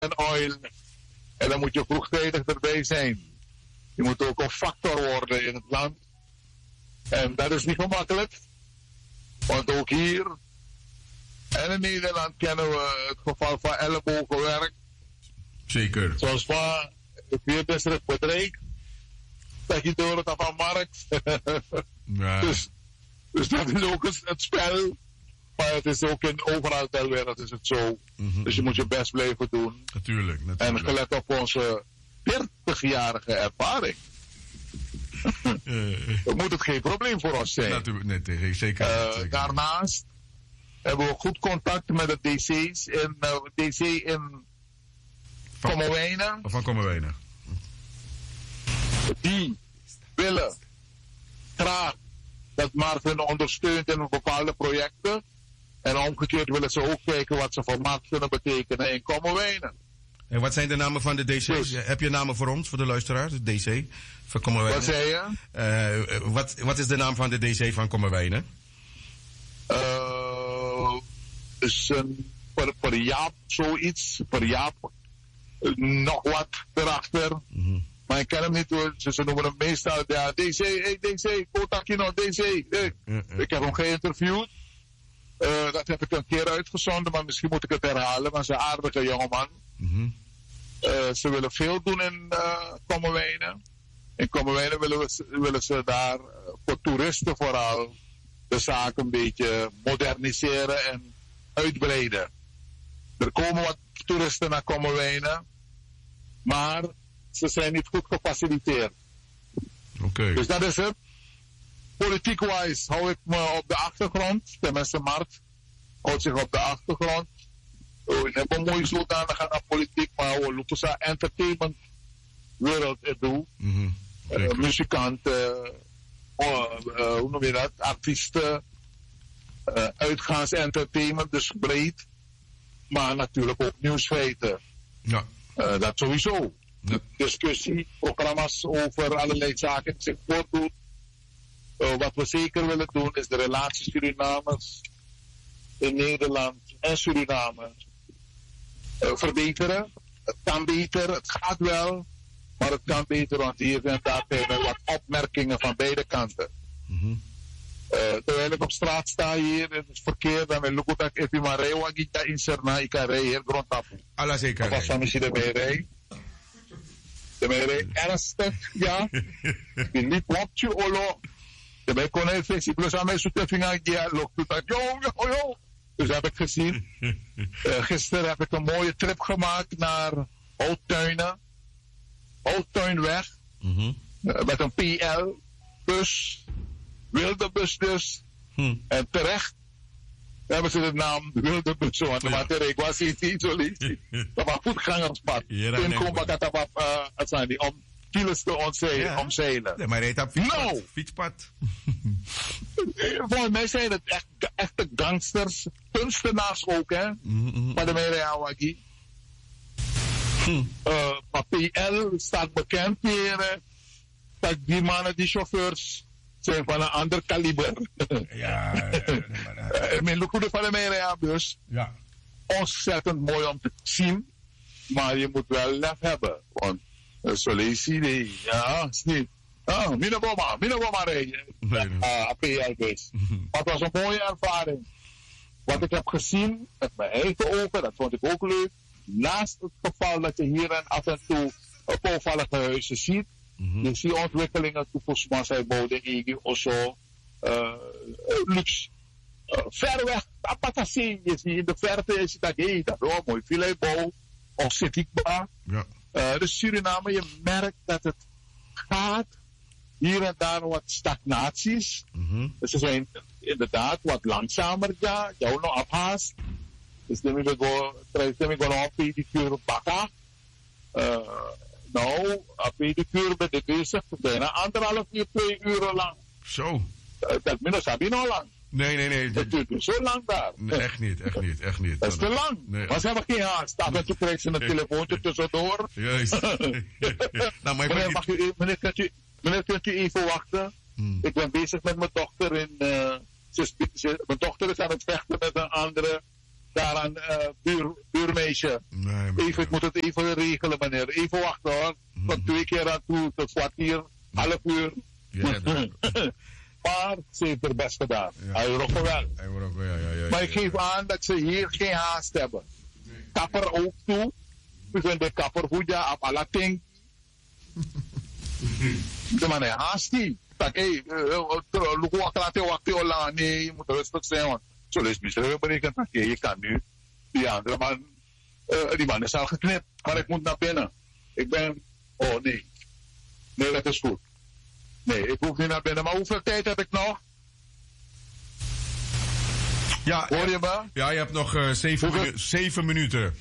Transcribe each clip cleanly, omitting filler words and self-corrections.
Oil. En dan moet je vroegtijdig erbij zijn. Je moet ook een factor worden in het land. En dat is niet gemakkelijk. Want ook hier en in Nederland kennen we het geval van ellebogenwerk. Zeker. Zoals van het weerbedrijf. Dat je door het af aan markt. Ja. Dus dat is ook het spel. Maar het is ook overal ter wereld is het zo. Dus je moet je best blijven doen. Natuurlijk. En gelet op onze 40-jarige ervaring. Moet het geen probleem voor ons zijn. Natuurlijk, nee, zeker. Daarnaast hebben we goed contact met de DC's in Kommerwijnen. Van Kommerwijnen. Die willen graag dat Marvin ondersteunt in bepaalde projecten. En omgekeerd willen ze ook kijken wat ze voor Mark kunnen betekenen in Kommerwijnen. En wat zijn de namen van de DC's? Dus, heb je namen voor ons, voor de luisteraars? De DC van Kommerwijnen. Wat zei je? Wat is de naam van de DC van Kommerwijnen? Is per Jaap zoiets. Per Jaap nog wat erachter. Maar ik ken hem niet hoor. Ze noemen hem meestal ja, DC, hey DC, Kotakino, DC. Ik heb hem geïnterviewd. Dat heb ik een keer uitgezonden, maar misschien moet ik het herhalen. Maar ze is een aardige jongeman. Ze willen veel doen in Kommerwijnen. In Kommerwijnen willen ze daar voor toeristen vooral de zaak een beetje moderniseren en uitbreiden. Er komen wat toeristen naar Kommerwijnen, maar ze zijn niet goed gefaciliteerd. Okay. Dus dat is het. Politiek-wise hou ik me op de achtergrond. Tenminste, Mart houdt zich op de achtergrond. Ik heb een mooie zodanig aan politiek, maar we lopen zo entertainment wereld doen. Muzikanten, hoe noem je dat? Artiesten, uitgaans-entertainment, dus breed. Maar natuurlijk ook nieuwsfeiten. Ja. Dat sowieso. Ja. Discussie, programma's over allerlei zaken die zich voordoen. Wat we zeker willen doen is de relatie Surinamers in Nederland en Suriname verbeteren. Het kan beter, het gaat wel, maar het kan beter, want hier en daar zijn er wat opmerkingen van beide kanten. Terwijl ik op straat sta hier in het verkeer, dan wil ik dat ik even maar rij, want ik ga inserna, ik ga rijden hier grondtapu. Allah zeker. Dat was van misschien de meerij. De meerij ernstig, ja. Die liep op je olo. De mij kon even zien, plus aan mij zo'n vinger, ja, loopt dat, yo. Dus heb ik gezien. Gisteren heb ik een mooie trip gemaakt naar Oudtuinen. Oudtuinweg. Met een PL-bus. Wilde bus dus. En terecht hebben ze de naam Wilde bus. Want de materie was niet zo lief. Dat was voetgangerspad. Toen kom ik het om files te omzeilen. Nee, maar hij heet op fietspad. Volgens mij zijn het echte gangsters, kunstenaars ook, hè? Maar de Mereawagi. Maar PL staat bekend hier. Dat die mannen, die chauffeurs, zijn van een ander kaliber. Mijn loekude van de Mereabus. Ja. Ontzettend mooi om te zien. Maar je moet wel lef hebben. Want Solisi, ja, is niet. Minaboma rijden. PL-bus. Maar het was een mooie ervaring. Wat ik heb gezien met mijn eigen ogen, dat vond ik ook leuk. Naast het geval dat je hier en af en toe bouwvallige huizen ziet. Je ziet ontwikkelingen volgens mij bouwden Egi of zo. Luxe. Ver weg, Apatasi. Je ziet in de verte, is dat dat mooi filebouw. Of Sitikba. Ja. Dus Suriname, je merkt dat het gaat. Hier en daar wat stagnaties. Dus ze zijn inderdaad wat langzamer. Ja, jou nog afhaast. Dus dan wil ik gewoon op pedicure bakken. Nou, op pedicure ben ik bezig. Bijna 1,5 uur, 2 uur lang. Zo. Dat minus heb je nog lang. Nee. Dat duurt dus zo lang daar. Nee, echt niet. Dat is te lang. Nee. Maar ze hebben geen haast. Af en toe krijgen ze een telefoontje tussendoor. Juist. Nou, meneer, kunt u even wachten? Ik ben bezig met mijn dochter. Mijn dochter is aan het vechten met een andere daaraan buurmeisje. Nee, even, ik moet het even regelen, meneer. Even wachten hoor. Van 2 keer aan toe, tot kwartier, half uur. Ja, maar ze heeft er best gedaan. Ja. Hij roept wel. Ja. Maar ik geef aan dat ze hier geen haast hebben. Kapper ook toe. We vinden de kapper goed ja, op alle ting. De man heeft haast niet. Tak, hé, nee, je moet rustig zijn. Want zo is het misschien berekend. Je kan nu. Die andere man, die man is al geknipt. Maar ik moet naar binnen. Ik ben, oh nee. Nee, dat is goed. Nee, ik hoef niet naar binnen. Maar hoeveel tijd heb ik nog? Ja, hoor je me? Ja, je hebt nog 7 minuten.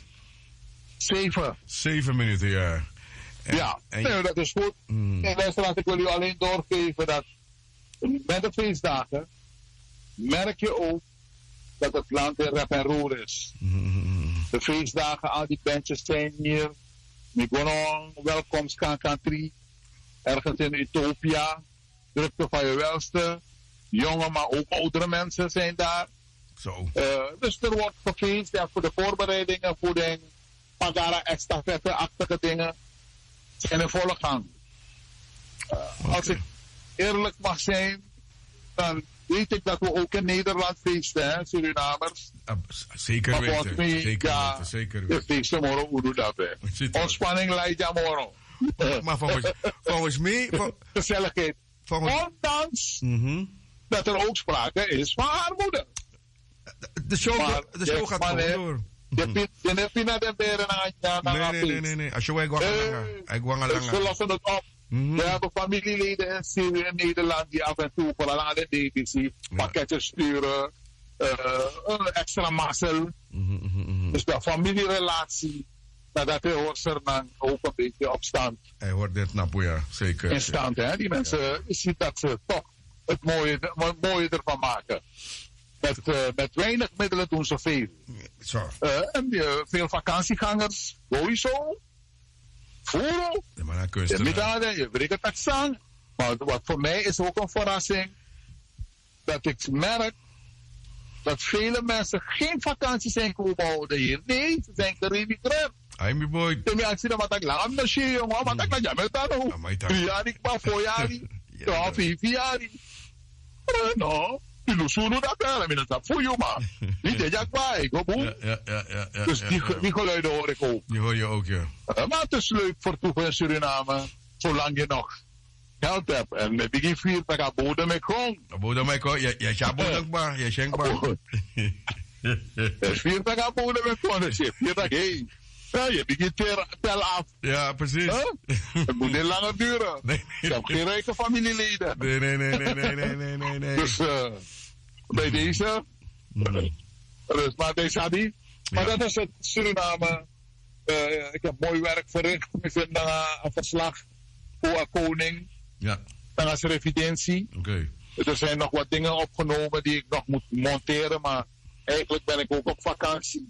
7 minuten, ja. Nee, dat is goed. En luisteraars, ik wil u alleen doorgeven dat met de feestdagen merk je ook dat het land in rep en roer is. De feestdagen, al die bandjes zijn hier. Migonon, welkomst country. Ergens in Utopia. Drukte van je welste. Jonge, maar ook oudere mensen zijn daar. Zo. Dus er wordt gefeest ja, voor de voorbereidingen, voor de Pagara estafette-achtige dingen. Zijn in volle gang. Als ik eerlijk mag zijn, dan weet ik dat we ook in Nederland feesten, hè, Surinamers. Zeker weten. Zeker weten. De feesten morgen, hoe doe dat bij? Ontspanning leidt ja morgen. Maar volgens mij... Gezelligheid. Ondanks dat er ook sprake is van armoede. De show gaat gewoon door. Je hebt naar de beren aan Nee. Als je wij gaan we lossen het op. We hebben familieleden in Syrië en Nederland die af en toe vooral aan de DBC pakketjes sturen. Extra mazzel. Dus de familierelatie. Dat hoort er dan ook een beetje op stand. Hij hoort dit Napoea, zeker. In stand, hè. Die mensen, je ziet dat ze toch het mooie ervan maken. Met weinig middelen doen ze veel. En veel vakantiegangers, sowieso. Voeren. Je breekt het accent. Maar wat voor mij is ook een verrassing. Dat ik merk dat vele mensen geen vakantie zijn komen houden hier. Nee, ze zijn geremigreerd. Ay, mi boy. Temi aan sila mataglang. Am na siya yung mga mataglang dyan. May tanong. 3 yari pa, 4 yari. 5 yari. No. Ilusunod na pera. Minasap voor je maar. Niet dat ik bij. Go boem. Ja. Dus die geluiden hoor ik ook. Die hoor je ook, ja. Maar het is leuk voor toeven in Suriname. Zolang je nog geld hebt. En met die vier, dan gaat bodem met grond. Bodem met grond. Ja, ja, bodem maar. Ja, schenkbaar. Vier, dan gaat bodem met grond. Dus je vier, dan heen. Ja, je begint tel af. Ja, precies. Het moet niet langer duren. Nee. Je hebt geen rijke familieleden. Nee. Dus bij deze. Dus maar deze had hij. Maar dat is het Suriname. Ik heb mooi werk verricht. Ik vind een verslag voor koning. Ja. En als revidentie. Oké. Er zijn nog wat dingen opgenomen die ik nog moet monteren. Maar eigenlijk ben ik ook op vakantie.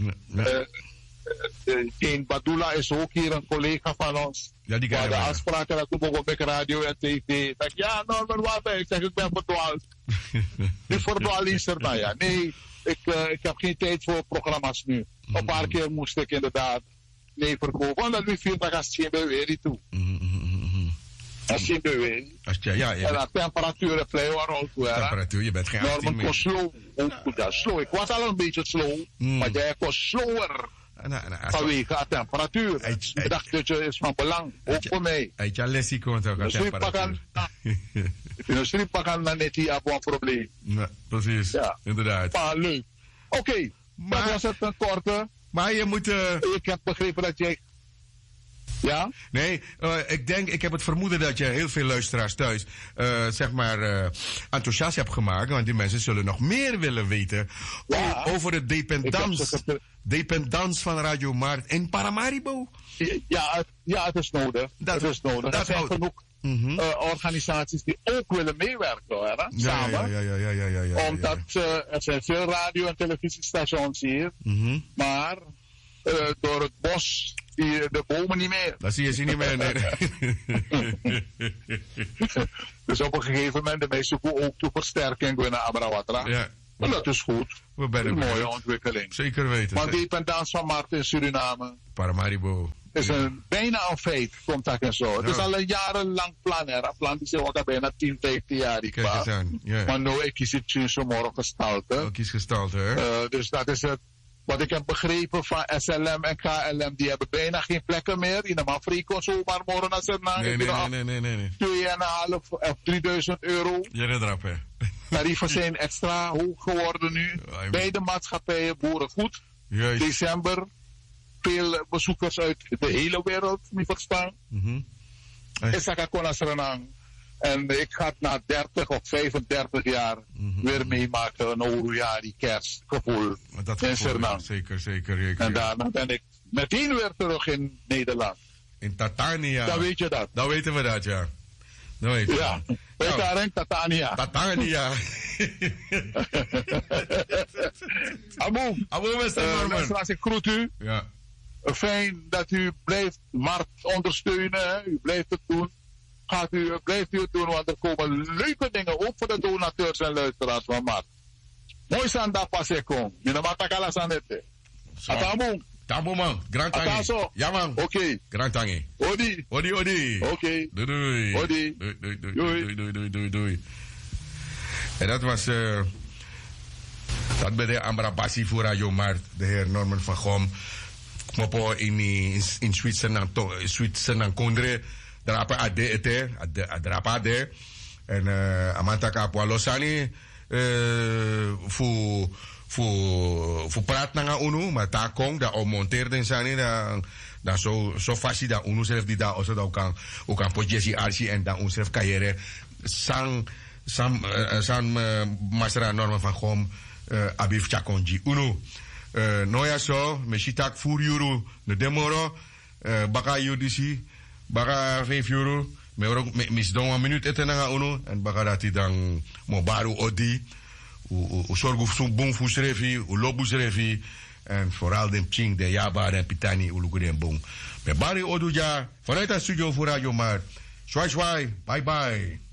Geen Badula is ook hier een collega van ons. Ja, die de afspraken dat we op radio en tv. Ik ja, Norman, wat? Ik zeg, ik ben verdwaald. Die verdwaald is er nou ja. Nee, ik heb geen tijd voor programma's nu. Een paar keer moest ik inderdaad verkopen. Want dat we 4 dagen zien bij weer toe. Als je beweegt. En de temperatuur is vrij warm. Temperatuur, je bent geen 18 Norman meer. was slow. Ja, slow. Ik was al een beetje slow. Maar jij was slower. Vanwege de temperatuur. Ik dacht dat je is van belang. Ook voor mij. Uit je lesje komt ook aan temperatuur. Je schrijft pakken dan net hier op een probleem. Ja, precies. Ja. Inderdaad. Maar leuk. Oké. Dat was het een korte. Maar je moet... Ik heb begrepen dat jij... Ja? Nee, ik heb het vermoeden dat je heel veel luisteraars thuis, enthousiast hebt gemaakt. Want die mensen zullen nog meer willen weten over het dependance van Radio Markt in Paramaribo. Ja, het is nodig. Er zijn genoeg organisaties die ook willen meewerken, hè? Samen. Ja. Omdat er zijn veel radio- en televisiestations hier. Maar door het bos zie je de bomen niet meer. Dat zie je ze niet meer, nee. Dus op een gegeven moment, de mensen zoeken ook toe versterking naar Abrawatra. Ja. Maar dat is goed. We zijn een mooie ontwikkeling. Zeker weten. Maar die pendans van Marten in Suriname. Paramaribo. Is bijna een feit, komt dat en zo. Het is al een jarenlang plan. Een plan die zit bijna 10, 15 jaar. Kijk eens aan. Yeah. Maar nu kies ik sinds morgen gestalte. Kies gestalte, hè? Dus dat is het. Wat ik heb begrepen van SLM en KLM, die hebben bijna geen plekken meer. In de Mafrico zomaar morgen als er na. Nee. 2,5 of 3.000 euro. Je redt hè? Tarieven zijn extra hoog geworden nu. Beide maatschappijen boeren goed. Juist. December. Veel bezoekers uit de hele wereld, niet verstaan. Is dat Renang. En ik ga het na 30 of 35 jaar weer meemaken. Een Oruari kerstgevoel in Suriname. Zeker. En daarna ben ik meteen weer terug in Nederland. In Tatania. Dan weet je dat. Dan weten we dat, ja. Dan weet je ja. Weet je daar in Tatania. Tatania. Abo, luisteraars, ik groet u. Ja. Fijn dat u blijft markt ondersteunen. Hè. U blijft het doen. Blijft u het doen, want er komen leuke dingen ook voor de donateurs en luisteraars van markt. Mooi zijn dat pas ik kom. Je mag het alles aan het. Atamu. Tamu man, grand tangi. Ja man. Oké. Grand tangi. Odi. Oké. Doei. Odi. Doei. En dat was dat bij de Ambrabasi voor Radio Mart, de heer Norman van Gom. Mopo in Zwitserland Kondre. Drapa ade. En amantaka apwa losani fu praat nanga unu, maar ta kong da o monteerde sani da so fasi da unu zelf die da also da kan pojesi arsi en da unself carrière san masra Norman van Gom abif chakonji unu noya so meshitak furiuru de demoro baka yudisi baka 5 euro mis don 1 minuut eten nga uno en baka dati dan mo baru odi u sorgu fun bon fusrefi u lobu srefi en vooral den ching de yaba en pitani u lugu den bon me bari odu ja vanuit het studio voor Radio Mart. Swai, bye bye.